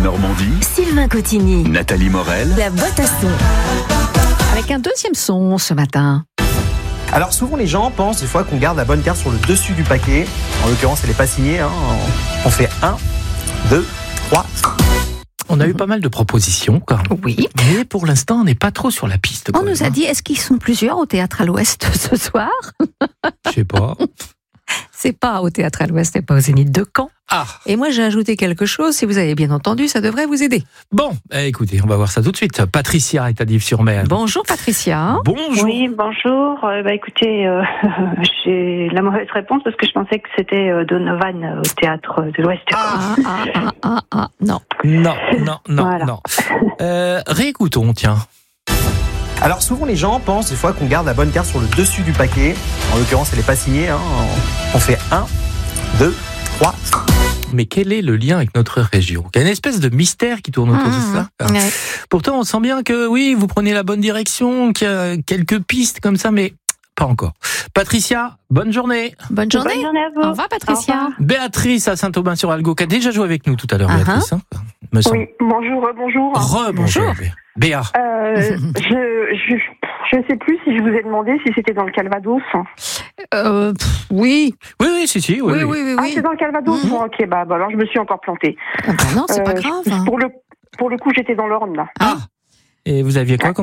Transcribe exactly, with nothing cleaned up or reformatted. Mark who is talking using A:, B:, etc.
A: Normandie,
B: Sylvain Cotigny,
A: Nathalie Morel,
B: la boîte à son.
C: Avec un deuxième son ce matin.
D: Alors souvent les gens pensent des fois qu'on garde la bonne carte sur le dessus du paquet. En l'occurrence elle n'est pas signée, hein. On fait un, deux, trois.
E: On a eu pas mal de propositions, quoi.
C: Oui.
E: Mais pour l'instant, on n'est pas trop sur la piste.
C: On nous a dit, est-ce qu'ils sont plusieurs au Théâtre à l'Ouest ce soir ?
E: Je sais pas.
C: C'est pas au Théâtre à l'Ouest, c'est pas au Zénith de Caen.
E: Ah.
C: Et moi, j'ai ajouté quelque chose. Si vous avez bien entendu, ça devrait vous aider.
E: Bon, eh, écoutez, on va voir ça tout de suite. Patricia est à Dives-sur-Mer.
C: Bonjour Patricia.
E: Bonjour.
F: Oui, bonjour. Euh, bah, écoutez, euh, j'ai la mauvaise réponse parce que je pensais que c'était euh, Donovan euh, au Théâtre de l'Ouest.
C: Ah, ah, ah, ah, ah, non.
E: Non, non, non,
F: Voilà.
E: non. Euh, réécoutons, tiens.
D: Alors souvent les gens pensent des fois qu'on garde la bonne carte sur le dessus du paquet. En l'occurrence elle n'est pas signée, hein. On fait un, deux, trois.
E: Mais quel est le lien avec notre région ? Il y a une espèce de mystère qui tourne autour de ça.
C: Ouais.
E: Pourtant, on sent bien que oui, vous prenez la bonne direction, qu'il y a quelques pistes comme ça, mais pas encore. Patricia, bonne journée.
C: Bonne journée.
F: Bonne journée à vous.
C: Au revoir Patricia.
F: Au revoir.
E: Béatrice à Saint-Aubin-sur-Algo, qui a déjà joué avec nous tout à l'heure,
C: Ah,
E: Béatrice. Hein, me semble.
G: Oui, bonjour, bonjour.
E: Re-bonjour. Béa.
G: Euh, je, je, je sais plus si je vous ai demandé si c'était dans le Calvados.
C: Euh, pff, oui.
E: Oui, oui, si, si. Oui,
C: Oui, oui, oui.
G: Ah,
C: oui.
G: c'est dans le Calvados.
C: Mhm.
G: Bon, ok, bah, bah alors je me suis encore plantée.
C: Ah bah non, c'est pas
G: Euh,
C: grave.
G: je- Pour le, pour le coup, j'étais dans l'Orne, là.
E: Ah. Et vous aviez quoi comme